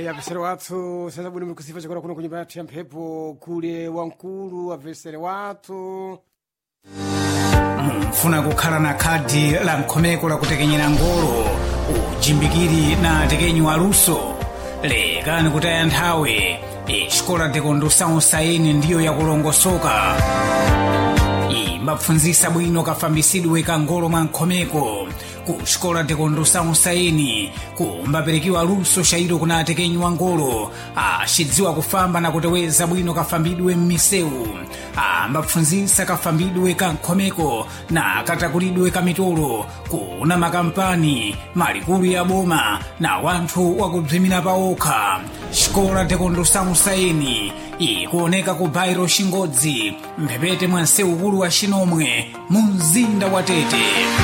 avesere wathu senza bwino mkusifa chakora kuno kunyumba yathu ya mphepo kule wamkulu avesere wathu mfuna kukhala na khadi la mkhomeko la kutekenyera ngolo ujimbikiri na tekenyi waluso lekani kutaya nthawi xikola tekondusawo saini ndiyo yakulongosoka imbapfunzisa bwino kafambisidwe ka ngolo mwa mkhomeko ku xikola tekondusawo saini kumbaperekiwa luso shairo kuna tekenyi wa ngolo axidziwa kufamba na kuteweza bwino kafambidwe m'misewu ambapfunzisa kafambidwe ka mkhomeko na katakulidwe ka mitolo kuna makampani malikulu ya boma na wanthu wakubzimira paokha xikola tekondusawo saini ikuoneka ku bairo Xingodzi mphepete mwa msewu ukulu wa Xinomwe mu mzinda wa Tete.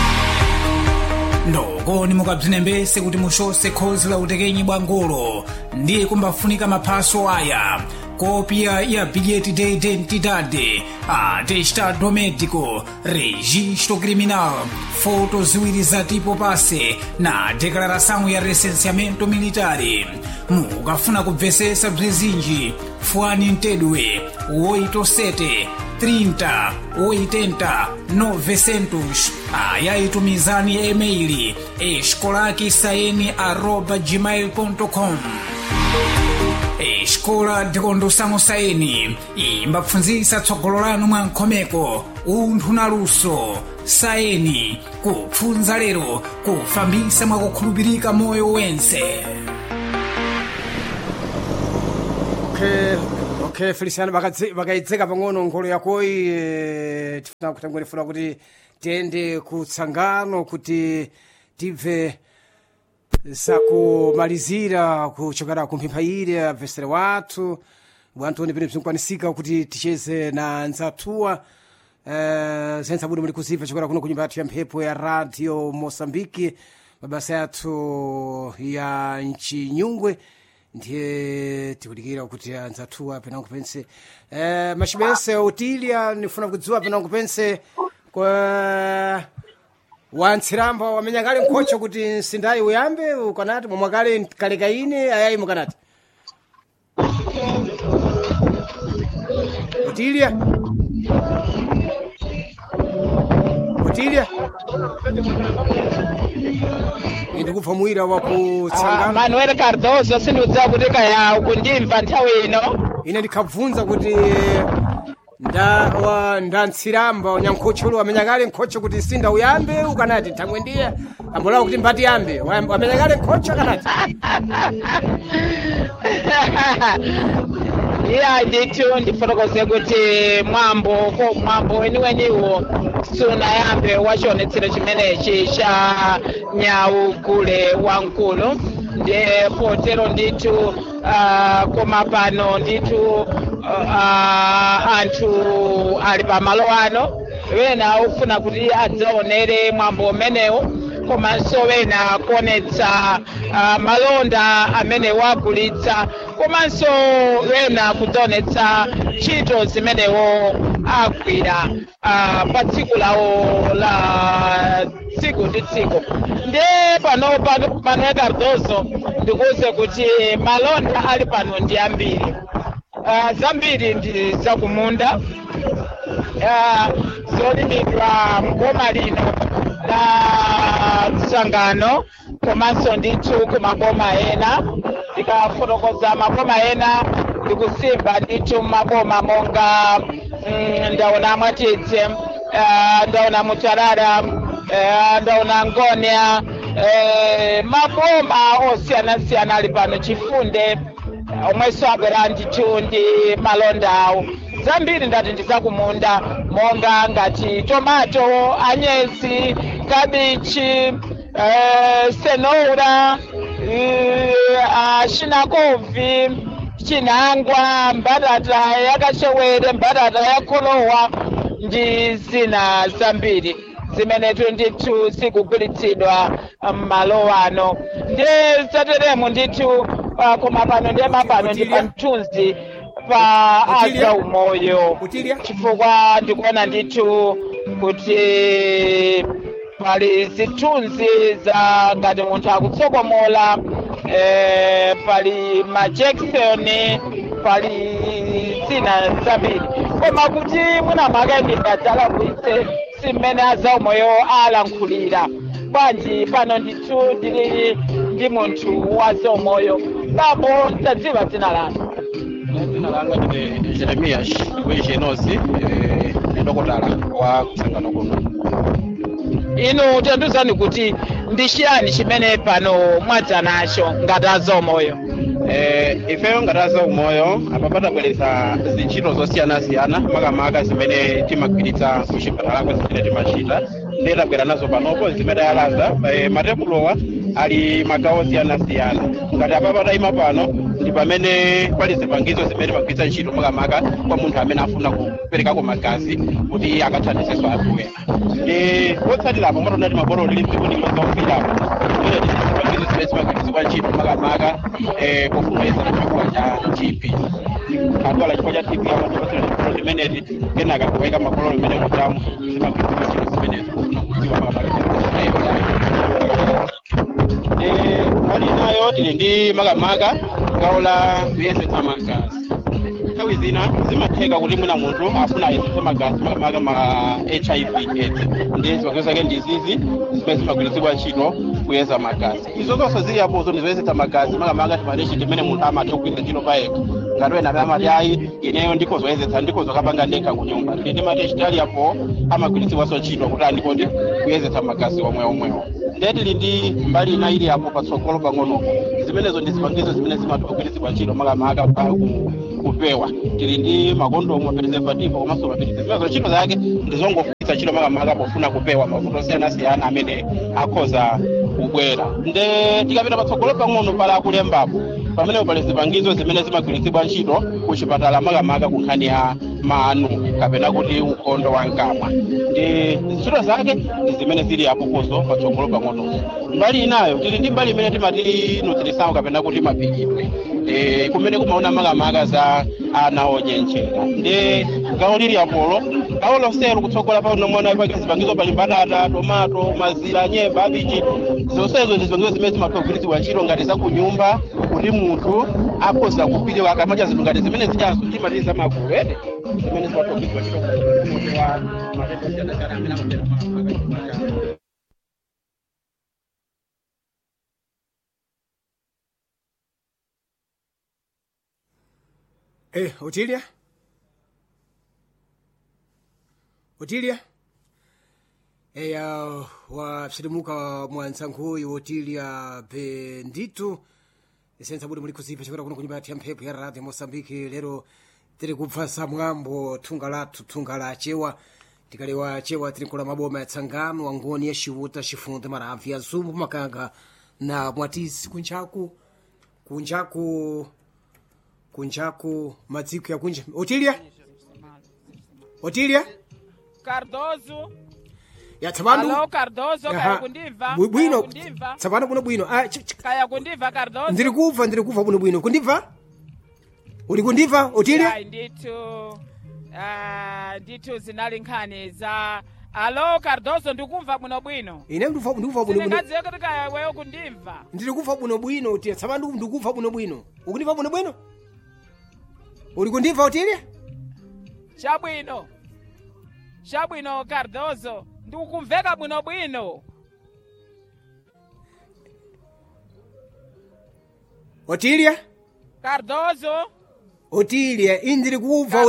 Ndokoni mukabzinembese kuti mushose khozi la utekenyi bwa ngolo ndiye kumbafunika maphaso aya kopia ya bilhete de identidade, atestado médico, registro criminal, fotos ziwiri za tipo passe na declaração ya recenseamento militar. Mukafuna kubvesesa bzizinji fuani ntedwe 87 30 80 900 ayaitumizani emaili escolakisaeni@gmail.com. Escola tekondusawo saini imbapfunzisa tsogolo lanu mwa mkhomeko unthu na luso saini kupfunza lero kufambisa mwakukhulupirika moyo wense. Okay, Feliciano bakaidzeka pang'ono ngolo yakoyi tifuna kutangwefuna kuti tiende kutsangano kuti tibve sakumalizira kuchokera kumphimpha ile avesere wathu wanthu pene bzinkwanisika kuti ticheze na nzathuwa senza bwino muli kuziva chokera kuno kunyumba yathu ya mphepo ya radio Mosambiki mabasa yathu ya Nchinyungwe ndiye tikudikira kuti anzathuwa penango pense machibese Otilia nifuna kudziwa penango pense kwa wantsiramba wamenya kale nkhocho kuti nsindayi uyambe ukanati momwe kale kalekaine ayayi mukanati Otilia ndikubva muira wakutsangana Manuel Cardoso sinudza kuti kaya kundimva nthawi ino ine ndikhabvunza kuti ndantsiramba nyankhocholo wamenya kale nkhocho kuti sinda uyambe ukanati thangwe ndiye ambolawo kuti mbati yambe wamenya kale nkhocho kanati iya ndithu ndifotokoze kuti mwambo weniweniwo sunayambe wachionetsero chimenechi cha nyawu kule wamkulu ndiye potero ndithu koma pano ndithu anthu ali pamalo ano wena ufuna kuti adzaonere mwambo umenewo komanso wena kuonetsa malonda amene wagulitsa komanso wena kudzaonetsa ntchito zimenewo agwira pa tsiku lawo la tsiku ndi tsiku. Ndiye pano Manuel Cardoso ndikuwuze kuti malonda ali pano ndi ambiri. Zambiri ndi zakumunda zolimidwa mboma lino la Tsangano komanso ndithu kumaboma ena ndikafotokoza maboma ena ndikusimba ndithu maboma monga ndaona Mwatidze ndaona Mutarara ndaona Ngonia maboma osiyanasiyana ali pano Chifunde omweso abwera ndithu ndi malonda awo. Zambiri ndati ndizakumunda monga ngati tomato, anyesi, kabichi, cenoura, shinakovi, chinangwa, mbatata yakachewere, mbatata yakolowa ndi zina zambiri zimenetu ndithu zikugulitsidwa m'malo ano. Ndiye zateremu ndithu koma pano ndiye mapano ndi pamthunzi pa aza umoyo chifukwa ndikuona ndithu kuti pali zithunzi za ngati munthu akutsokomola, pali majackson, pali zina zambiri, koma kuti mwina makayendedwe adzalakwitse simene azaumoyo alankhulira. Bwanji pano ndithu ndili ndi munthu wa zaumoyo. Bambo, tadziwa dzina lanu? Dzina langa ndine Jeremias Wejenosi, dokotala wa kusangano kuno. Inu tanduzani kuti ndi chiyani chimene pano mwadza nacho ngati azaumoyo? Ifeyo ngati azaumoyo apapata bweretsa zintchito zosiyanasiyana makamaka zimene timagwiritsa kuchipatala zimene timachita ndiye tabwera nazo panopo zimene yalaza matebulowa ali magawo osiyanasiyana. Ngati apapata ima pano ndi pamene pali zipangizo zimene timagwiritsa ntchito makamaka kwa munthu amene afuna kuperekako magazi kuti akathandisenso anthu ena. Wotsatirapo matonati mabolo lili mdziko limozofirapo zipangizo zimene zimagwiritsidwa ntchito makamaka kufuna chakula cha TB. Anthu ala chakula cha TB amatipasira chakula limeneli kenaka kuweka makolo limene kutamu zimagwiritsidwa ntchito zimenezo kudziwa makamaka. Hali nayo tili ndi makamaka gawo la kuyezetsa magazi. Nthawi zina zimatheka kuti mwina munthu afuna ayezetse magazi makamaka ma HIV/AIDS ndiye zipangizo zake ndizizi zimene zimagwiritsidwa ntchito kuyeza magazi. Izo zonse zili apozo ndi zoyezetsa magazi makamaka timatechi timene munthu amatha kugwiritsa ntchito payekha. Ngati wena amati ayi ineyo ndiko zoyezetsa ndiko zokapanga ndekha ku nyumba. Ndi matechi tali apo amagwiritsidwanso ntchito kuti andikoti kuyezetsa magazi omwewo. Ndiye tili ndi mbali ina ili apo patsogolo pang'ono zimenezo ndi zipangizo zimene zimagwiritsidwa ntchito makamaka kupewa. Tili ndi makondomu, preservative komanso mapilisi. Zimenezo ntchito zake ndizongogwiritsa ntchito makamaka pofuna kupewa mavuto osiyanasiyana amene akhoza kubwera. Nde tikapita patsogolo pang'ono pala akulembapo pamene pali zipangizo zimene zimagwiritsidwa ntchito kuchipatala makamaka ku nkhani ya mano kapena kuti ukhondo wa mkamwa. Ndi ntchito zake ndi zimene zili apokoso patsogolo pang'ono. Mbali inayo tili ndi mbali imene timati nutrition kapena kuti mapikidwe kumene kumaona makamaka za ana onyenchera. Ndi gawo lili apolo gawo lonselo kutsogola pano mwana pake zipangizo pali mbatata, tomato, mazira, nyemba, bichi. Zonsezo ndi zipangizo zimene zimagwiritsidwa ntchito ngati za ku nyumba kuti munthu akhoza kupirira akamadya zinthu ngati zimene zijazo timati za makuwete zimene zimagwiritsidwa ntchito kuti wa matenda osiyanasiyana amene amapera makamaka. Otilia wapsirimuka mwansanguyu Otilia Benditu isenza budi muri kuzipa chikora kuno kunyumba ya mphepo ya Radio Mosambiki. Lero tiri kupfasa mwambo thunga la chewa tikalewa chewa tiri kula maboma ya tsangano wangoni ya shivuta shifunde maramvi ya zumbu makanga na mwatisi kunjaku madziko ya kunja. Otilia Cardozo ya tsabanu. Hello Cardozo, kaya kundiva? Bwino tsabanu kuno bwino. Kaya kundiva Cardozo? Ndiri kuva bwino. Kundiva? Uli kundiva Otilia? Nditu zinali nkhani za Hello Cardozo, ndikumva bwino. Ine ndikuva bwino. Singadziwe kuti kaya wewe kundimva. Ndiri kuva bwino Otilia. Tsabanu ndikuva bwino. Ukundiva bwino? Uli kundiva Otilia? Chabwino Cardozo, ndikukumveka bwino. Otilia? Cardozo? Otilia, ndiri kukuva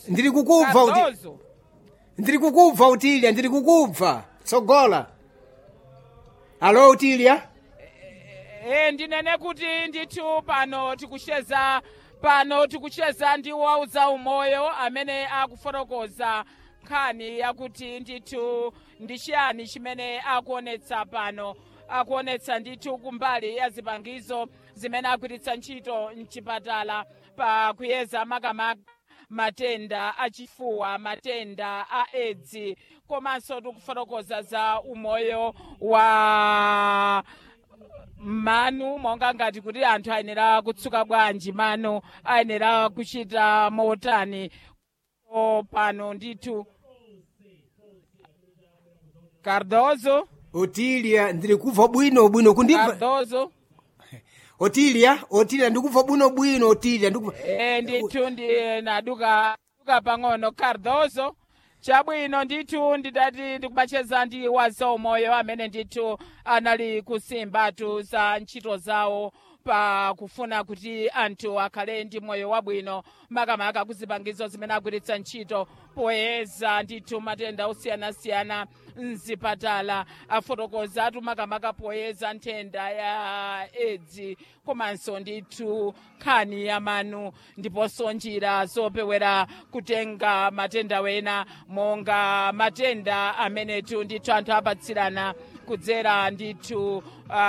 Otilia, ndiri kukuva. Sogola. Hello Otilia? Ndinene kuti ndithu pano tikucheza ndi wauza umoyo amene akufotokoza nkhani yakuti ndithu ndi chiyani chimene akuonetsa pano. Akuonetsa ndithu kumbali ya zipangizo zimene agwiritsa ntchito mchipatala pa kuyeza makamaka matenda achifuwa, matenda a AIDS, komanso tikufotokoza za umoyo wa manu monga ngati kuti anthu ayenera kutsuka bwanji manu, ayenera kuchita motani. Pano ndithu Cardozo. Otilia ndiri kuva bwino kundimva. Cardozo. Otilia ndikuva bwino Otilia ndikuva. Ndithu naduka pang'ono Cardozo. Chabwino ndithu ndidati ndikubacheza ndi wazaumoyo amene ndithu anali kusimbatu za ntchito zawo pa kufuna kuti anthu akhale ndi moyo wabwino makamaka kuzipangizo zimene agwiritsa ntchito poyeza ndithu matenda osiyanasiyana mzipatala afotokoza atu makamaka poyeza nthenda ya AIDS komanso ndithu nkhani ya manu ndiponso njira zopewera kutenga matenda wena monga matenda amenetu ndithu anthu apatsirana kudzera ndithu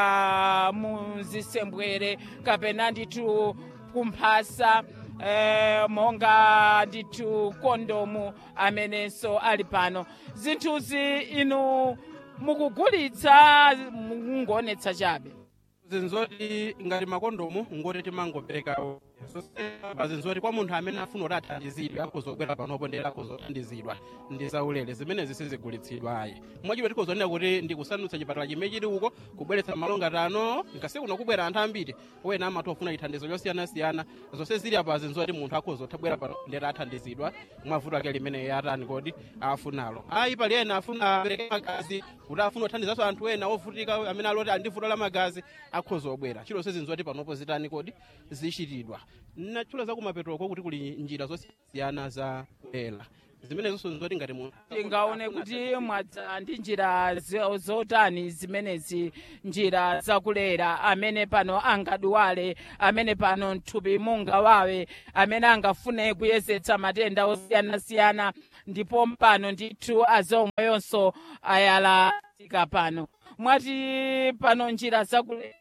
muzisembwere kapena ndithu kumphasa monga ndithu kondomu amenenso ali pano. Zinthuzi inu mukugulitsa mungoonetsa chabe zinzoti ngati makondomu ngoti timangoperekawo zinzoti kwa munthu amene afuna kuti athandizidwe akuzobwera panopo ndera akuzothandizidwa ndi zaulere zimene zisizigulitsidwa ayi mwachiwe tikozonena kuti ndikusandutsa chipatala chimene chili uko kubweretsa malonga tano ngasi kuno kubwera anthu ambiri wena amati ofuna chithandizo chosiyanasiyana zonse zili apa zinzoti munthu akuzothabwera pano ndera athandizidwa mwavuto ake limene yatani kodi afunalo ayi pali ena afuna apereke magazi kuti afuna kuthandizanso anthu ena ovutika amene aloti andivuto la magazi akhozobwera chilo sezinzoti panopo zitani kodi zichitidwa na chilo zakumapetoko kuti kuli njira zosiyana za ela zimenezonso nzoti ngati munthu tingaone kuti mwadza ndi njira zotani zimenezi njira zakulera amene pano angadwale amene pano mthupi mungawawe amene angafune kuyezetsa matenda osiyanasiyana ndipo pano ndithu azaumoyonso ayalatika pano mwati pano njira zakulera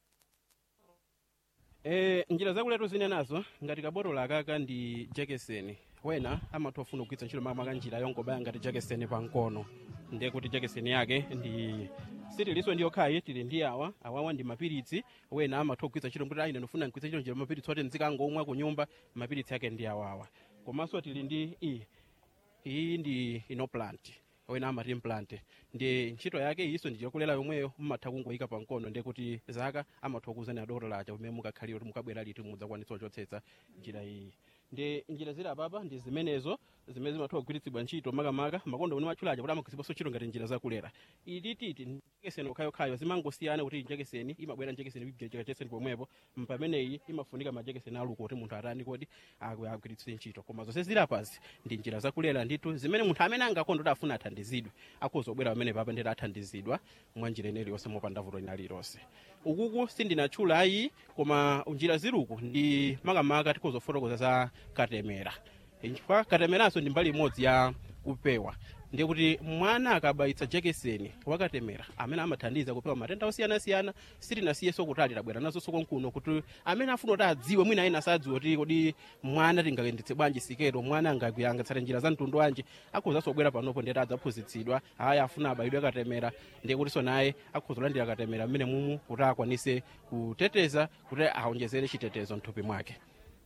njira zakuleto zine nazo ngati kabotolo akaka ndi jekeseni wena amatofuna kugwiritsa ntchito makamaka njira yongobaya ngati jekeseni pankono ndiye kuti jekeseni yake ndi sitiliso ndi yokhayi tili ndi awawa ndi mapiritsi wena amatha kugwiritsa ntchito kuti ine ndifuna kugwiritsa ntchito njira mapiritsi oti nzikangomwa ku nyumba mapiritsi yake ndi awawa komanso tili ndi iyi ndi inoplant wena amati implant ndi ntchito yake iso ndi yokulera yomweyo mumatha kungoyika pankono ndiye kuti zaka amatha kuzani adokotolo lacha kumene mukakhalira kuti mukabwera liti mudzakwanitsa kuchotsetsa njira iyi ndi njira zili apapa ndi zimenezo zimene zimatha kugwiritsidwa ntchito makamaka makondo omwe matchulacha kuti amagwiritsidwanso ntchito ngati njira zakulera ilititi njekeseni okhayokhayo zimangosiyana kuti njekeseni imabwera njekeseni jekeseni pomwepo pameneyi imafunika majekeseni aluko kuti munthu atani kodi agwiritse ntchito koma zonse zili apazi ndi njira zakulera ndithu zimene munthu amene angakonda kuti afuna athandizidwe akhozobwera pamene papa ndeti athandizidwa mwa njira ine iliyonse mopanda vuto lina lililonse ukuku sindinatchula ayi koma njira ziluku ndi makamaka tikozofotokoza za katemera chifukwa katemeranso ndi mbali imodzi ya kupewa ndiye kuti mwana akabayitsa jekeseni wakatemera amene amathandiza kupewa matenda osiyanasiyana sitinasiyeso kutali tabwera nazo sokonkuno kuti amene afuna kuti adziwe mwina ena sadziwe kuti kodi mwana tingayendetse bwanji sikelo mwana angakuyang'atsata njira za mtundu wanji akhozanso kubwera panopo ndeti adzaphunzitsidwa aya afuna abayidwe katemera ndiye kutinso naye akhozolandira katemera mmene mumu kuti akwanise kuteteza kuti aonjezere chitetezo mthupi mwake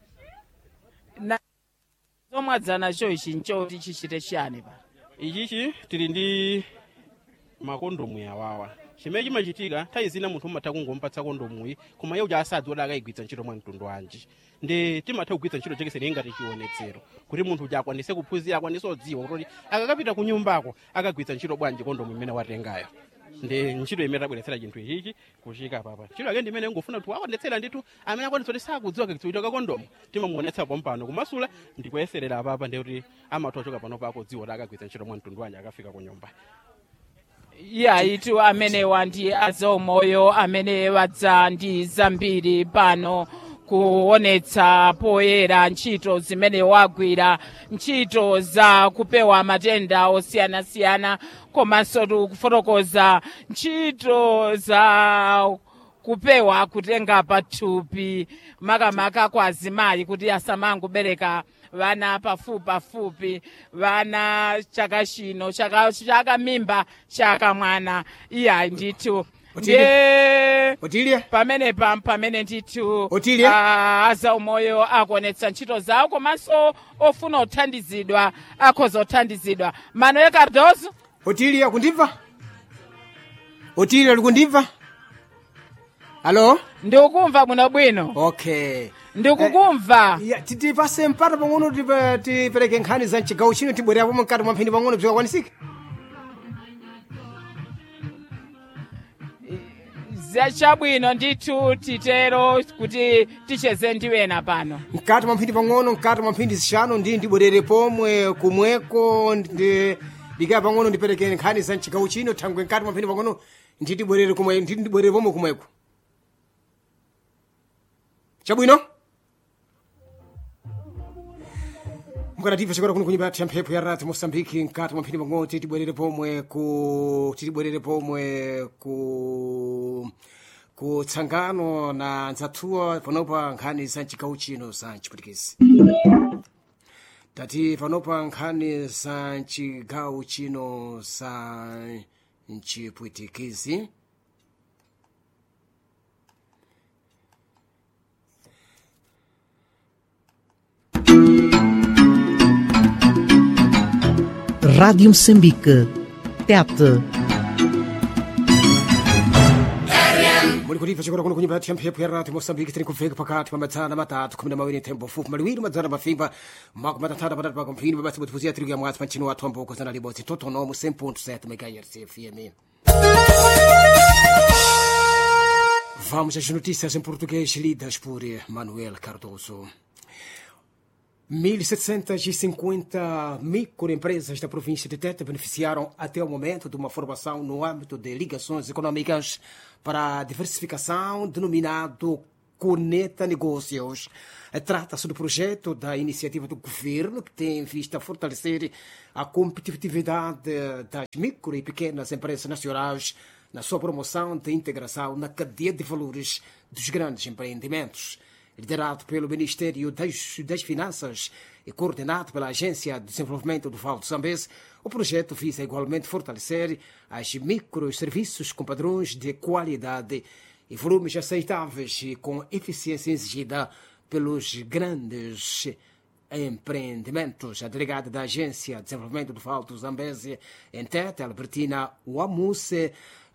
zomwadzana cho ichi nchoti chichite chiyani pa ichichi tili ndi makondomu yawawa chimene chimachitika nthawi zina munthu umatha kungompatsa kondomuyi koma iye uja asadzi oti akayigwiritsa ntchito mwa mtundu wanji ndi timatha kugwiritsa ntchito jekeseni ingati chionetsero kuti munthu uja akwanise kuphunzira akwanise odziwa kuti akakapita ku nyumbako akagwiritsa ntchito bwanji kondomu imene watengayo ndi ntchito imene tabweretsera chinthu ichichi kuchika papa ntchito yake ndimene ngofuna kuti akondetsera ndithu amene akwanitsa kuti sakudziwa kakidziwito ka kondomu timamuonetsa pompano kumasula ndikuyeserera apapa ndi kuti amatha ochoka panopo akudziwa kuti akagwiritsa ntchito mwa mtundu wanji akafika ku nyumba itu amenewa ndi azaumoyo amene wadza ndi zambiri pano kuonetsa poyera ntchito zimene wagwira ntchito za kupewa matenda osiyanasiyana komanso kufotokoza ntchito za kupewa kutenga pathupi makamaka kwa azimayi kuti asamangobereka vana pafupi vana chaka chino chaka mimba chaka mwana iya ndithu Otilia pamene ndithu azaumoyo akuonetsa ntchito zawo komanso ofuna kuthandizidwa akhoza kuthandizidwa Manuel Cardozo Otilia kundimva Otile likundiva? Alo? ndikukumva bwinobwino Okay. ndikukumva Tipase mpata pang'ono tipereke nkhani za mchigawo chino tibwererapo mkati mwa mphindi pang'ono bzikakwanisika? zachabwino ndithu titero kuti ticheze ndiwena pano Mkati mwa mphindi pang'ono, mkati mwa mphindi zishanu ndibwerere pomwe kumweko ndikaya pang'ono ndipereke nkhani za mchigawo chino thangwe mkati mwa mphindi pang'ono ndibwerere pomwe kumweko. Chabwino? Mukanativa chakora kuno kunyumba ya mphepo ya Radio Mosambiki mkati mwa mphindi pang'ono tibwerere pomwe ku tsangano na nzathuwa panopa nkhani za mchigawo chino za mchipwitikizi. Tati panopa nkhani za mchigawo chino za mchipwitikizi. Rádio Moçambique. Tete. Muli kuliva chakora kuno kunyumba ya mphepo ya Radio Mosambiki tiri kuveka pakati pa madzana matatu 12 tembo fupi maliwiri madzana mafimba mako matatata patatu pa komphini babasi butipuzia tiri ya mwatsi panchini wathu amboko zana libodzi totono mu 100.7 MHz FM. Vamos às notícias em português lidas por Manuel Cardoso. 1.750 microempresas da província de Tete beneficiaram até o momento de uma formação no âmbito de ligações econômicas para a diversificação denominado Conecta Negócios. Trata-se do projeto da iniciativa do governo que tem em vista fortalecer a competitividade das micro e pequenas empresas nacionais na sua promoção de integração na cadeia de valores dos grandes empreendimentos. Liderado pelo Ministério das Finanças e coordenado pela Agência de Desenvolvimento do Val do Zambeze, o projeto visa igualmente fortalecer as microserviços com padrões de qualidade e volumes aceitáveis e com eficiência exigida pelos grandes empreendimentos. A delegada da Agência de Desenvolvimento do Val do Zambeze, em Tete, Albertina Wamuse,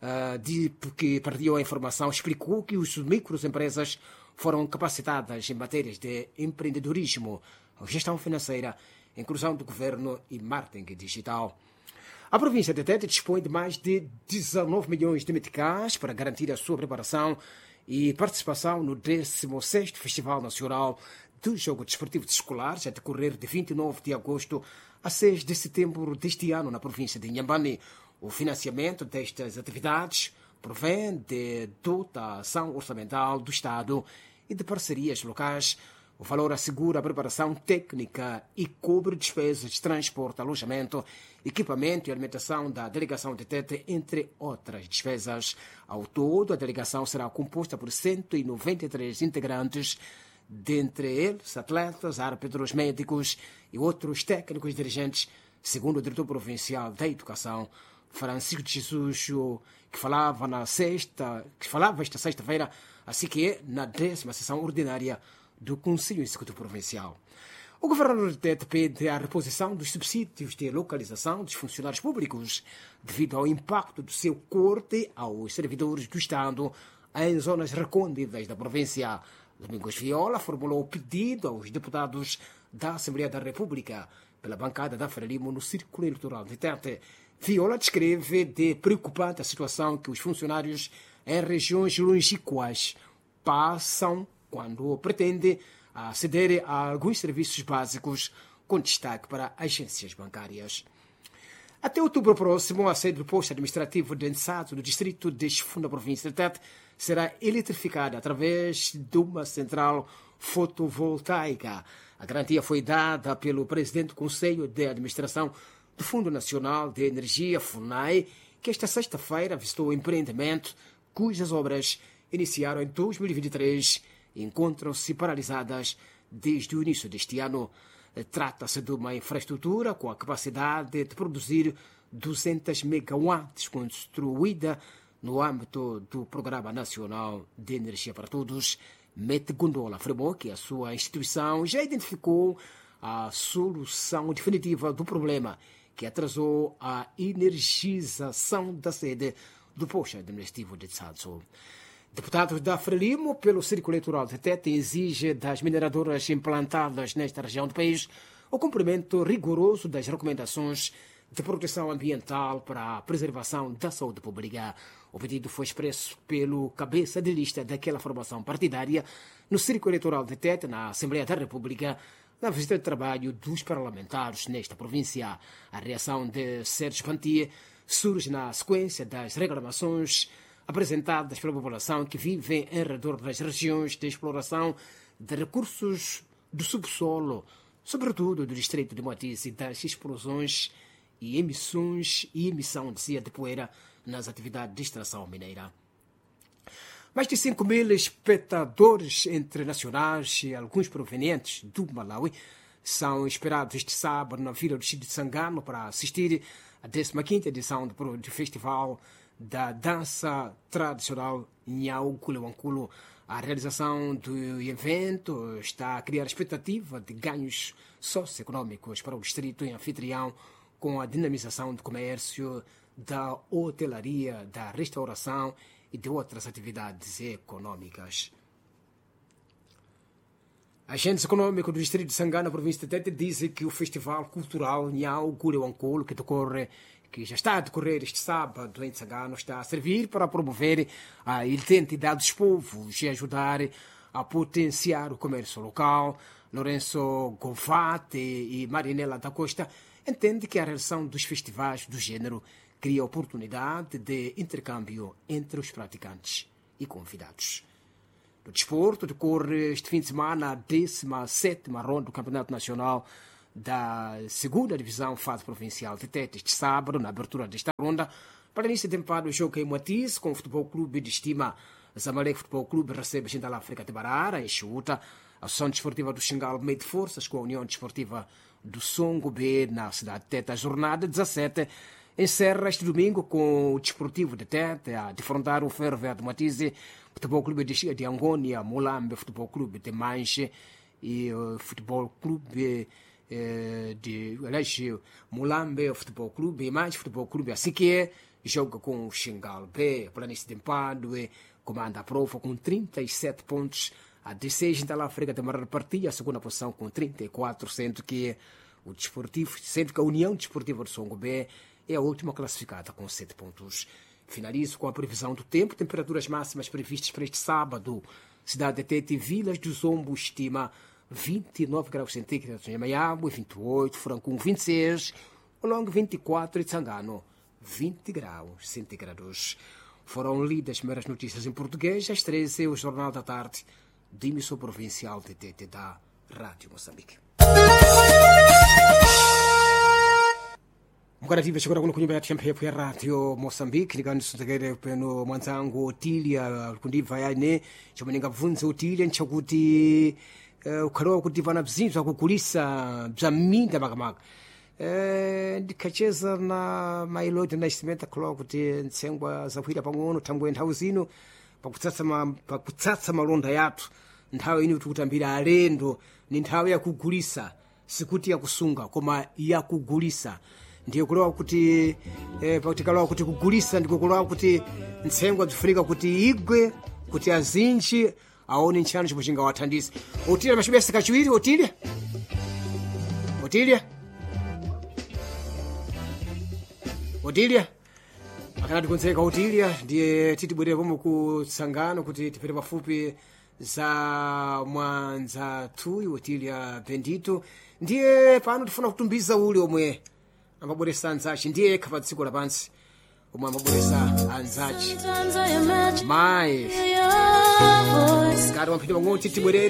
que partilhou a informação, explicou que as microempresas foram capacitadas em matérias de empreendedorismo, gestão financeira, inclusão do governo e marketing digital. A província de Tete dispõe de mais de 19 milhões de meticais para garantir a sua preparação e participação no 16º Festival Nacional do Jogo Desportivo de Escolares, a decorrer de 29 de agosto a 6 de setembro deste ano na província de Inhambane. O financiamento destas atividades provém de dotação orçamental do Estado e de parcerias locais. O valor assegura a preparação técnica e cobre despesas de transporte, alojamento, equipamento e alimentação da delegação de Tete, entre outras despesas. Ao todo, a delegação será composta por 193 integrantes, dentre eles atletas, árbitros, médicos e outros técnicos dirigentes, segundo o diretor provincial da Educação, Francisco de Jesus, que falava esta sexta-feira, assim que na 10ª sessão ordinária do Conselho Executivo Provincial. O governador de Tete pede a reposição dos subsídios de localização dos funcionários públicos devido ao impacto do seu corte aos servidores do Estado em zonas recônditas da província. Domingos Viola formulou o pedido aos deputados da Assembleia da República pela bancada da Frelimo no Círculo Eleitoral de Tete. Viola descreve de preocupante a situação que os funcionários em regiões longínquas passam quando pretendem aceder a alguns serviços básicos, com destaque para agências bancárias. Até outubro próximo, a sede do posto administrativo de Nsato, do distrito de Chifunda, província de Tete, será eletrificada através de uma central fotovoltaica. A garantia foi dada pelo presidente do Conselho de Administração do Fundo Nacional de Energia, FUNAI, que esta sexta-feira visitou o empreendimento cujas obras iniciaram em 2023 e encontram-se paralisadas desde o início deste ano. Trata-se de uma infraestrutura com a capacidade de produzir 200 megawatts, construída no âmbito do Programa Nacional de Energia para Todos. Mete Gondola afirmou que a sua instituição já identificou a solução definitiva do problema que atrasou a energização da sede do posto administrativo de Tsadzo. Deputados da Frelimo, pelo Círculo Eleitoral de Tete, exige das mineradoras implantadas nesta região do país o cumprimento rigoroso das recomendações de proteção ambiental para a preservação da saúde pública. O pedido foi expresso pelo cabeça de lista daquela formação partidária no Círculo Eleitoral de Tete, na Assembleia da República, na visita de trabalho dos parlamentares nesta província. A reação de Sérgio Pantia surge na sequência das reclamações apresentadas pela população que vive em redor das regiões de exploração de recursos do subsolo, sobretudo do distrito de Moatize, das explosões e emissão de cia de poeira nas atividades de extração mineira. Mais de 5.000 espectadores internacionais e alguns provenientes do Malawi são esperados este sábado na Vila do Chido de Sangano para assistir à 15ª edição do Festival da Dança Tradicional Nyaukulu-Wankulo. A realização do evento está a criar expectativa de ganhos socioeconômicos para o distrito em anfitrião, com a dinamização do comércio, da hotelaria, da restauração e de outras atividades econômicas. Agentes econômicos do distrito de Sangano, na província de Tete, dizem que o Festival Cultural Nyaukulu-Wankulo, que já está a decorrer este sábado em Sangano, está a servir para promover a identidade dos povos e ajudar a potenciar o comércio local. Lourenço Govate e Marinela da Costa entende que a realização dos festivais do gênero cria oportunidade de intercâmbio entre os praticantes e convidados. No desporto, decorre este fim de semana a 17ª ronda do Campeonato Nacional da 2ª Divisão Fase Provincial de Tete. Este sábado, na abertura desta ronda, para início de temporada, o jogo em Moatize, com o Futebol Clube de Estima. Zamalek Futebol Clube recebe a Jindal África de Barara, em Xuta. A Associação Desportiva do Xingal meio de forças com a União Desportiva do Songo B, na cidade de Tete. A jornada 17 encerra este domingo com o Desportivo de Tete a defrontar o Ferroviário de Moatize, Futebol Clube de Angônia, Mulambe Futebol Clube de Manche e o Futebol Clube de Mulambe Futebol Clube e mais Futebol Clube assim que é, joga com o Xingal B. Planície de Empadue comanda a prova com 37 pontos. A D6 da África de Marar partia a segunda posição com 34, sendo que a União Desportiva do Songo B é a última classificada com 7 pontos. Finalizo com a previsão do tempo. Temperaturas máximas previstas para este sábado. Cidade de Tete e Vilas do Zombo estima 29 graus centígrados em Maiabo, 28, Francum 26, Olongo 24 e Tsangano 20 graus centígrados. Foram lidas as primeiras notícias em português, às 13 o Jornal da Tarde da emissão provincial de Tete da Rádio Moçambique. Mukarativa chegou com o kunyumba ya Radio Moçambique ligando sutagere peno mwanzangu Otilia kundi vayane chamaninga vunza Otilia nchakuti ukalowa kuti vana bzinji akukulisa bza minda makamaka ndikacheza na mailoti na isimeta kalowa kuti ntsengwa zakuita pang'ono thangwe nthawi zino pakutsatsa malonda yathu nthawi ino tikutambira alendo ni nthawi yakugulisa sikuti yakusunga koma yakugulisa ndiye kulowa kuti pakutikalowa kuti kugulisa ndiko kulowa kuti ntsengwa bzifunika kuti igwe kuti azinji aone nchano chomwe chingawathandize. Otilia machibesa kachiwiri. Otilia akana tikonzeka. Otilia ndiye titibwerera pomwe ku Tsangano kuti tipite pafupi za mwanzathu Otilia Bendito ndiye pano tifuna kutumbiza uli omwe amabweresa anzachi ndiye yekha pa dziko lapansi omwe amabweresa anzachi mayi skati wampita pang'ono titibwerere